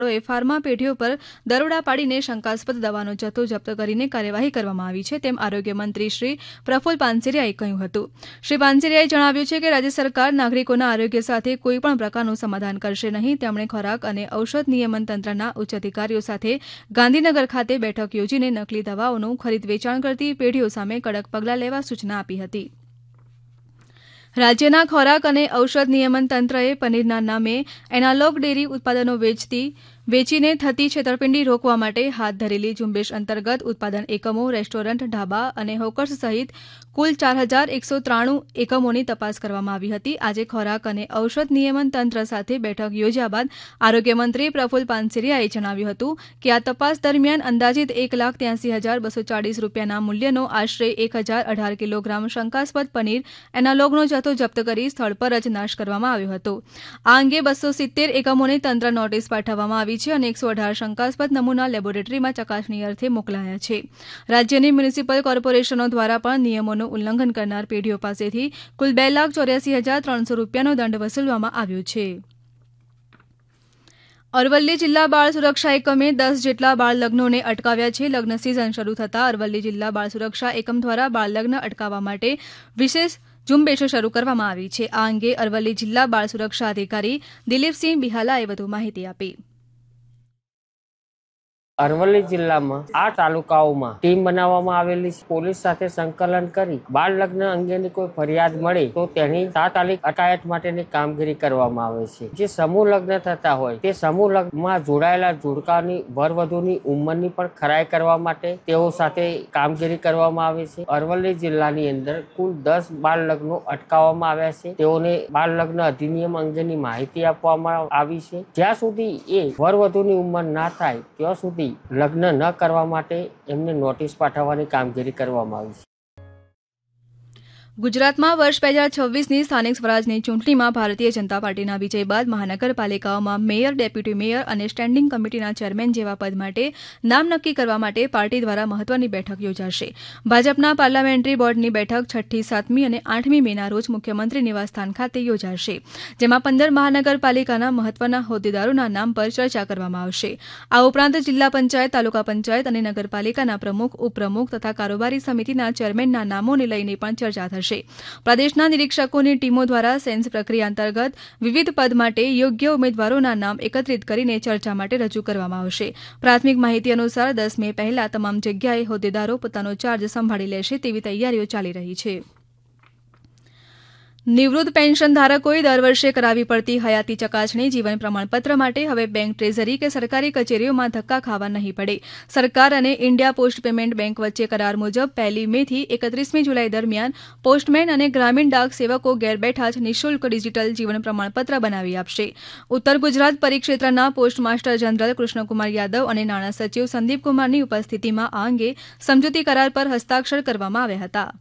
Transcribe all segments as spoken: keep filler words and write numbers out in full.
Pharma પેઢીઓ પર દરોડા પાડીને શંકાસ્પદ દવાનો જથ્થો જપ્ત કરીને કાર્યવાહી કરવામાં આવી છે તેમ આરોગ્ય મંત્રી શ્રી પ્રફુલ પાનસેરિયાએ કહ્યું હતું। શ્રી પાનસેરિયાએ જણાવ્યું છે કે રાજ્ય સરકાર નાગરિકોના આરોગ્ય સાથે કોઈપણ પ્રકારનું સમાધાન કરશે નહીં। તેમણે ખોરાક અને ઔષધ નિયમન તંત્રના ઉચ્ચ અધિકારીઓ સાથે ગાંધીનગર ખાતે બેઠક યોજીને નકલી દવાઓનું ખરીદ વેચાણ કરતી પેઢીઓ સામે કડક પગલાં લેવા સૂચના આપી હતી। રાજ્યના ખોરાક અને ઔષધ નિયમન તંત્રએ પનીરના નામે એનાલોગ ડેરી ઉત્પાદનો વેચતી વેચીને થતી છેતરપિંડી રોકવા માટે હાથ ધરેલી ઝુંબેશ અંતર્ગત ઉત્પાદન એકમો, રેસ્ટોરન્ટ, ઢાબા અને હોકર્સ સહિત કુલ ચાર હજાર એકસો ત્રાણું એકમોની તપાસ કરવામાં આવી હતી। આજે ખોરાક અને ઔષધ નિયમન તંત્ર સાથે બેઠક યોજ્યા બાદ આરોગ્ય મંત્રી પ્રફુલ પાનસેરિયાએ જણાવ્યું હતું કે આ તપાસ દરમિયાન અંદાજિત એક લાખ ત્યાસી હજાર બસો ચાળીસ રૂપિયાના મૂલ્યનો આશરે એક હજાર અઢાર કિલોગ્રામ શંકાસ્પદ પનીર એનાલોગનો જથ્થો જપ્ત કરી સ્થળ પર જ નાશ કરવામાં આવ્યો હતો। આ અંગે બસો સિત્તેર એકમોને તંત્ર નોટિસ પાઠવવામાં આવી છે અને એકસો અઢાર શંકાસ્પદ નમૂના લેબોરેટરીમાં ચકાસણી અર્થે મોકલાયા છે। રાજ્યની મ્યુનિસિપલ કોર્પોરેશનો દ્વારા પણ નિયમોનું ઉલ્લંઘન કરનાર પેઢીઓ પાસેથી કુલ બે લાખ ચોર્યાસી હજાર ત્રણસો રૂપિયાનો દંડ વસૂલવામાં આવ્યો છે। અરવલ્લી જિલ્લા બાળ સુરક્ષા એકમે દસ જેટલા બાળ લગ્નોને અટકાવ્યા છે। લગ્ન સિઝન શરૂ થતાં અરવલ્લી જિલ્લા બાળ સુરક્ષા એકમ દ્વારા બાળ લગ્ન અટકાવવા માટે વિશેષ ઝુંબેશ શરૂ કરવામાં આવી છે। આ અંગે અરવલ્લી જિલ્લા બાળ સુરક્ષા અધિકારી દિલીપસિંહ બિહાલાએ વધુ માહિતી આપી। અરવલ્લી જિલ્લામાં આ તાલુકાઓમાં ટીમ બનાવવામાં આવેલી છે। પોલીસ સાથે સંકલન કરી બાળ લગ્ન અંગેની કોઈ ફરિયાદ મળે તો તેની તાત્કાલિક અટકાયત માટેની કામગીરી કરવામાં આવે છે। જે સમૂહ લગ્ન થતા હોય તે સમૂહ લગ્નમાં જોડાયેલા જોડકાની વરવધુની ઉંમરની પણ ખરાઈ કરવા માટે તેઓ સાથે કામગીરી કરવામાં આવે છે। અરવલ્લી જિલ્લાની અંદર કુલ દસ બાળ લગ્નો અટકાવવામાં આવ્યા છે। તેઓને બાળ લગ્ન અધિનિયમ અંગેની માહિતી આપવામાં આવી છે। જ્યાં સુધી એ વરવધુની ઉંમર ના થાય ત્યાં સુધી લગ્ન ન કરવા માટે એમને નોટિસ પાઠવવાની કામગીરી કરવામાં આવી છે। ગુજરાતમાં વર્ષ બે હજાર છવ્વીસની સ્થાનિક સ્વરાજની ચૂંટણીમાં ભારતીય જનતા પાર્ટીના વિજય બાદ મહાનગરપાલિકાઓમાં મેયર, ડેપ્યુટી મેયર અને સ્ટેન્ડિંગ કમિટીના ચેરમેન જેવા પદ માટે નામ નક્કી કરવા માટે પાર્ટી દ્વારા મહત્વની બેઠક યોજાશે। ભાજપના પાર્લામેન્ટરી બોર્ડની બેઠક છઠ્ઠી, સાતમી અને આઠમી મેના રોજ મુખ્યમંત્રી નિવાસસ્થાન ખાતે યોજાશે, જેમાં પંદર મહાનગરપાલિકાના મહત્વના હોદ્દેદારોના નામ પર ચર્ચા કરવામાં આવશે। આ ઉપરાંત જિલ્લા પંચાયત, તાલુકા પંચાયત અને નગરપાલિકાના પ્રમુખ, ઉપપ્રમુખ તથા કારોબારી સમિતિના ચેરમેનના નામોને લઈને પણ ચર્ચા થશે। પ્રદેશના નિરીક્ષકોની ટીમો દ્વારા સેન્સ પ્રક્રિયા અંતર્ગત વિવિધ પદ માટે યોગ્ય ઉમેદવારોના નામ એકત્રિત કરીને ચર્ચા માટે રજૂ કરવામાં આવશે। પ્રાથમિક માહિતી અનુસાર દસ મે પહેલા તમામ જગ્યાએ હોદ્દેદારો પોતાનો ચાર્જ સંભાળી લેશે તેવી તૈયારીઓ ચાલી રહી છે। નિવૃત્ત પેન્શન ધારકોએ દર વર્ષે કરાવી પડતી હયાતી ચકાસણી જીવન પ્રમાણપત્ર માટે હવે બેંક, ટ્રેઝરી કે સરકારી કચેરીઓમાં ધક્કા ખાવા નહીં પડે। સરકાર અને ઇન્ડિયા પોસ્ટ પેમેન્ટ બેંક વચ્ચે કરાર મુજબ પહેલી મે થી એકત્રીસમી જુલાઈ દરમિયાન પોસ્ટમેન અને ગ્રામીણ ડાક સેવકો ઘેર બેઠા જ નિઃશુલ્ક ડિજિટલ જીવન પ્રમાણપત્ર બનાવી આપશે। ઉત્તર Gujarat પરિક્ષેત્રના post master general Krishnakumar Yadav અને નાણાં સચિવ સંદીપકુમારની ઉપસ્થિતિમાં આ અંગે સમજૂતી કરાર પર હસ્તાક્ષર કરવામાં આવ્યા હતા।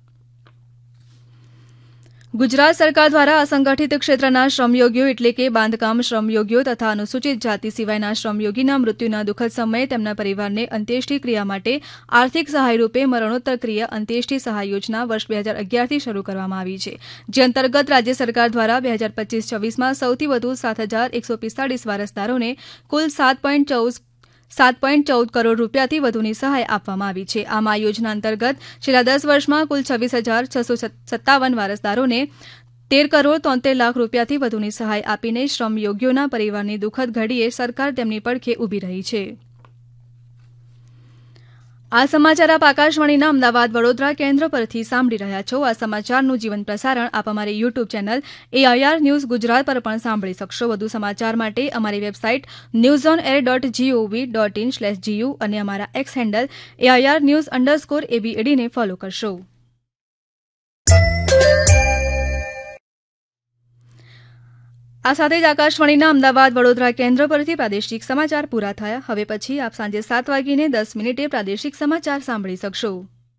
ગુજરાત સરકાર દ્વારા અસંગઠિત ક્ષેત્રના શ્રમયોગીઓ એટલે કે બાંધકામ શ્રમયોગીઓ તથા અનુસૂચિત જાતિ સિવાયના શ્રમયોગીના મૃત્યુના દુઃખદ સમયે તેમના પરિવારને અંત્યેષ્ટિ ક્રિયા માટે આર્થિક સહાય રૂપે મરણોત્તર ક્રિયા અંત્યેષ્ટિ સહાય યોજના વર્ષ બે હજાર અગિયારથી શરૂ કરવામાં આવી છે, જે અંતર્ગત રાજ્ય સરકાર દ્વારા બે હજાર પચીસ છવ્વીસમાં સૌથી વધુ સાત હજાર એકસો પિસ્તાળીસ વારસદારોને કુલ સાત પોઈન્ટ ચૌદ સાત પોઈન્ટ ચૌદ કરોડ રૂપિયાથી વધુની સહાય આપવામાં આવી છે। આમ આ યોજના અંતર્ગત છેલ્લા દસ વર્ષમાં કુલ છવ્વીસ હજાર છસો સત્તાવન વારસદારોને તેર કરોડ તોતેર લાખ રૂપિયાથી વધુની સહાય આપીને શ્રમયોગીઓના પરિવારની દુઃખદ ઘડીએ સરકાર તેમની પડખે ઊભી રહી છે। આ સમાચાર આપ આકાશવાણીના અમદાવાદ વડોદરા કેન્દ્ર પરથી સાંભળી રહ્યા છો। આ સમાચારનું જીવન પ્રસારણ આપ અમારી YouTube channel AIR news Gujarat પર પણ સાંભળી શકશો। વધુ સમાચાર માટે અમારી website news on air dot GOV dot in slash GU અને અમારા x handle AIR news underscore એબીએડીને follow કરશો। આ સાથે જ આકાશવાણીના અમદાવાદ વડોદરા કેન્દ્ર પરથી પ્રાદેશિક સમાચાર પૂરા થયા। હવે પછી આપ સાંજે સાત વાગીને દસ મિનિટે પ્રાદેશિક સમાચાર સાંભળી શકશો।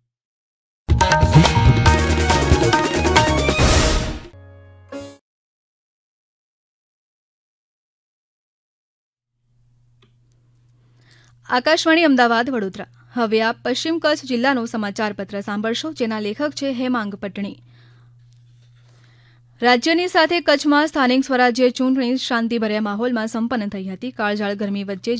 આકાશવાણી અમદાવાદ વડોદરા। હવે આપ પશ્ચિમ કચ્છ જિલ્લાનું સમાચાર પત્ર સાંભળશો, જેના લેખક છે હેમાંગ પટણી। રાજ્યની સાથે કચ્છમાં સ્થાનિક સ્વરાજ્ય ચૂંટણી શાંતિભર્યા માહોલમાં સંપન્ન થઈ હતી. કાળઝાળ ગરમી વચ્ચે